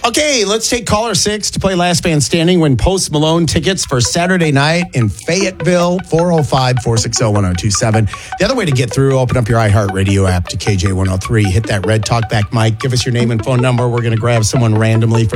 Okay, let's take caller 6 to play Last Man Standing. Win Post Malone tickets for Saturday night in Fayetteville, 405-460-1027. The other way to get through, open up your iHeartRadio app to KJ103. Hit that red talkback mic. Give us your name and phone number. We're going to grab someone randomly from